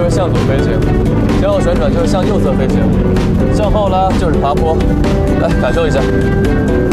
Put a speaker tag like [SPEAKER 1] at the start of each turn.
[SPEAKER 1] 就是向左飞行，前后旋转就是向右侧飞行，向后拉就是爬坡。来，感受一下。